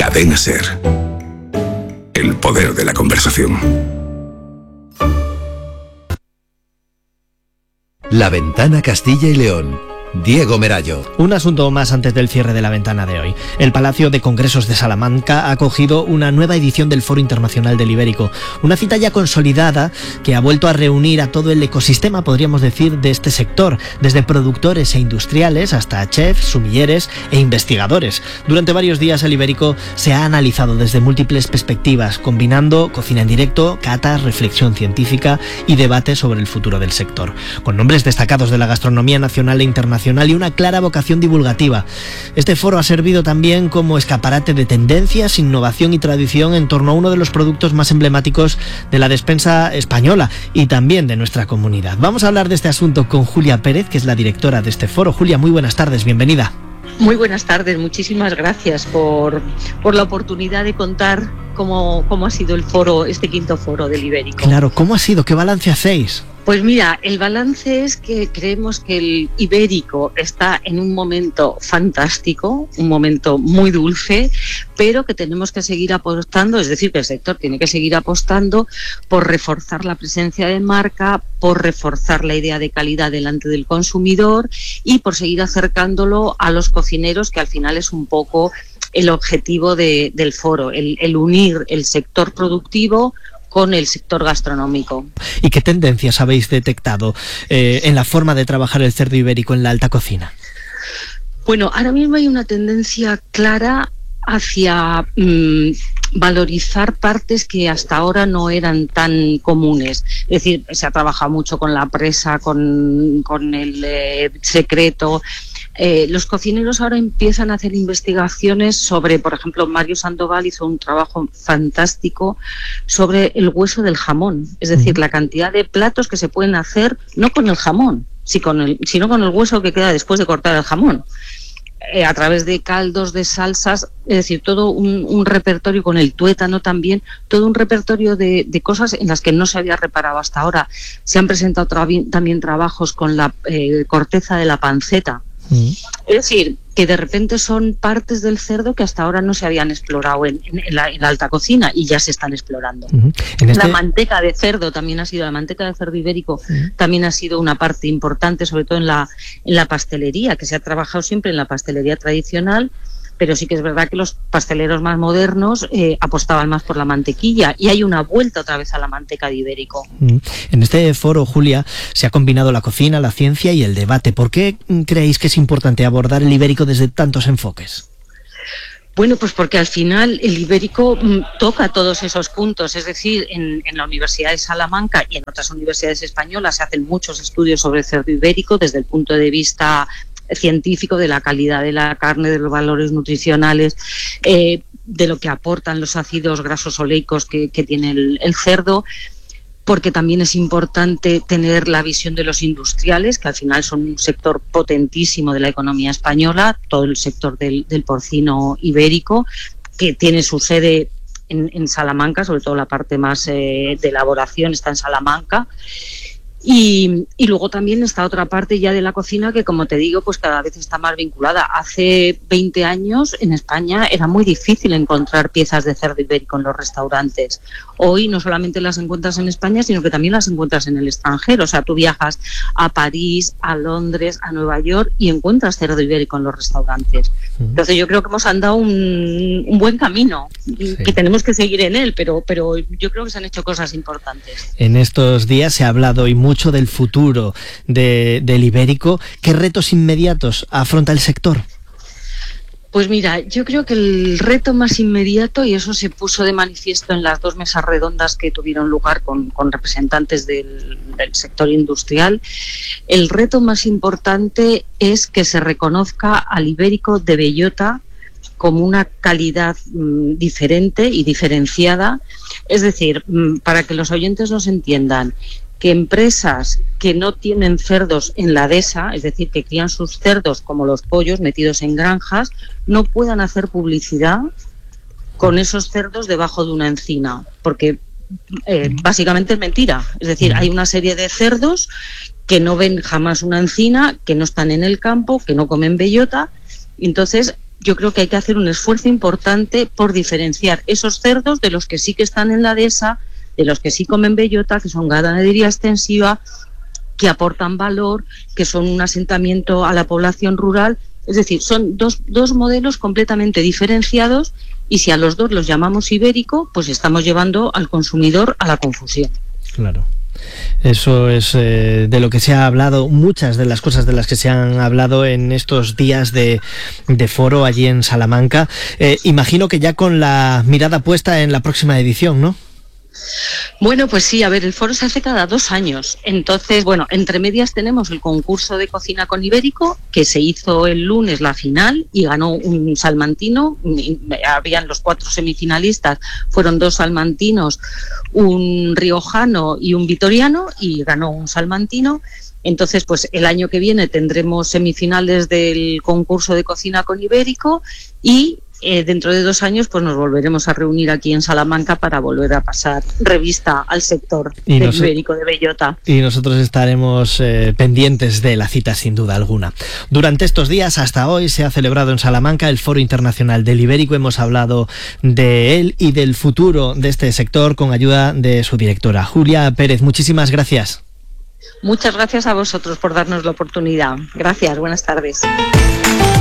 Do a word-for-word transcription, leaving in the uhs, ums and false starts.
Cadena SER. El poder de la conversación. La Ventana Castilla y León. Diego Merallo. Un asunto más antes del cierre de la ventana de hoy. El Palacio de Congresos de Salamanca ha acogido una nueva edición del Foro Internacional del Ibérico. Una cita ya consolidada que ha vuelto a reunir a todo el ecosistema, podríamos decir, de este sector, desde productores e industriales hasta chefs, sumilleres e investigadores. Durante varios días el Ibérico se ha analizado desde múltiples perspectivas, combinando cocina en directo, catas, reflexión científica y debate sobre el futuro del sector. Con nombres destacados de la gastronomía nacional e internacional y una clara vocación divulgativa. Este foro ha servido también como escaparate de tendencias, innovación y tradición en torno a uno de los productos más emblemáticos de la despensa española y también de nuestra comunidad. Vamos a hablar de este asunto con Julia Pérez, que es la directora de este foro. Julia, muy buenas tardes, bienvenida. Muy buenas tardes, muchísimas gracias por, por la oportunidad de contar cómo, cómo ha sido el foro, este quinto foro del Ibérico. Claro, ¿cómo ha sido? ¿Qué balance hacéis? Pues mira, el balance es que creemos que el Ibérico está en un momento fantástico, un momento muy dulce, pero que tenemos que seguir apostando, es decir, que el sector tiene que seguir apostando por reforzar la presencia de marca, por reforzar la idea de calidad delante del consumidor y por seguir acercándolo a los cocineros, que al final es un poco el objetivo de, del foro, el, el unir el sector productivo con el sector gastronómico. ¿Y qué tendencias habéis detectado eh, en la forma de trabajar el cerdo ibérico en la alta cocina? Bueno, ahora mismo hay una tendencia clara hacia mmm, valorizar partes que hasta ahora no eran tan comunes. Es decir, se ha trabajado mucho con la presa, con, con el eh, secreto. Eh, los cocineros ahora empiezan a hacer investigaciones sobre, por ejemplo, Mario Sandoval hizo un trabajo fantástico sobre el hueso del jamón, es decir, la cantidad de platos que se pueden hacer, no con el jamón, sino con el, sino con el hueso que queda después de cortar el jamón. Eh, a través de caldos, de salsas, es decir, todo un, un repertorio, con el tuétano también, todo un repertorio de, de cosas en las que no se había reparado hasta ahora. Se han presentado tra- también trabajos con la eh, corteza de la panceta. Mm. Es decir, que de repente son partes del cerdo que hasta ahora no se habían explorado en, en, en, la, en la alta cocina y ya se están explorando. Uh-huh. En este... La manteca de cerdo también ha sido, la manteca de cerdo ibérico uh-huh. también ha sido una parte importante, sobre todo en la, en la pastelería, que se ha trabajado siempre en la pastelería tradicional, pero sí que es verdad que los pasteleros más modernos eh, apostaban más por la mantequilla y hay una vuelta otra vez a la manteca de ibérico. En este foro, Julia, se ha combinado la cocina, la ciencia y el debate. ¿Por qué creéis que es importante abordar el ibérico desde tantos enfoques? Bueno, pues porque al final el ibérico mm, toca todos esos puntos, es decir, en, en la Universidad de Salamanca y en otras universidades españolas se hacen muchos estudios sobre el cerdo ibérico desde el punto de vista científico, de la calidad de la carne, de los valores nutricionales, eh, de lo que aportan los ácidos grasos oleicos que, que tiene el, el cerdo, porque también es importante tener la visión de los industriales, que al final son un sector potentísimo de la economía española, todo el sector del, del porcino ibérico, que tiene su sede en, en Salamanca, sobre todo la parte más eh, de elaboración está en Salamanca. Y, y luego también está otra parte ya de la cocina que, como te digo, pues cada vez está más vinculada. Hace veinte años en España era muy difícil encontrar piezas de cerdo ibérico en los restaurantes. Hoy no solamente las encuentras en España, sino que también las encuentras en el extranjero. O sea, tú viajas a París, a Londres, a Nueva York y encuentras cerdo ibérico en los restaurantes. Entonces yo creo que hemos andado un, un buen camino, sí. que tenemos que seguir en él, pero, pero yo creo que se han hecho cosas importantes. En estos días se ha hablado y mucho del futuro de, del ibérico. ¿Qué retos inmediatos afronta el sector? Pues mira, yo creo que el reto más inmediato, y eso se puso de manifiesto en las dos mesas redondas que tuvieron lugar con, con representantes del, del sector industrial, el reto más importante es que se reconozca al ibérico de bellota como una calidad mmm, diferente y diferenciada. Es decir, mmm, para que los oyentes nos entiendan, que empresas que no tienen cerdos en la dehesa, es decir, que crían sus cerdos como los pollos metidos en granjas, no puedan hacer publicidad con esos cerdos debajo de una encina, porque eh, básicamente es mentira. Es decir, hay una serie de cerdos que no ven jamás una encina, que no están en el campo, que no comen bellota, y entonces yo creo que hay que hacer un esfuerzo importante por diferenciar esos cerdos de los que sí que están en la dehesa, de los que sí comen bellota, que son ganadería extensiva, que aportan valor, que son un asentamiento a la población rural. Es decir, son dos, dos modelos completamente diferenciados, y si a los dos los llamamos ibérico, pues estamos llevando al consumidor a la confusión. Claro. Eso es eh, de lo que se ha hablado, muchas de las cosas de las que se han hablado en estos días de, de foro allí en Salamanca. Eh, imagino que ya con la mirada puesta en la próxima edición, ¿no? Bueno, pues sí, a ver, el foro se hace cada dos años. Entonces, bueno, entre medias tenemos el concurso de cocina con ibérico, que se hizo el lunes la final y ganó un salmantino. Habían los cuatro semifinalistas, fueron dos salmantinos, un riojano y un vitoriano, y ganó un salmantino. Entonces, pues el año que viene tendremos semifinales del concurso de cocina con ibérico, y Eh, dentro de dos años pues nos volveremos a reunir aquí en Salamanca para volver a pasar revista al sector y del ibérico de bellota. Y nosotros estaremos eh, pendientes de la cita, sin duda alguna. Durante estos días, hasta hoy, se ha celebrado en Salamanca el Foro Internacional del Ibérico. Hemos hablado de él y del futuro de este sector con ayuda de su directora, Julia Pérez. Muchísimas gracias. Muchas gracias a vosotros por darnos la oportunidad. Gracias, buenas tardes.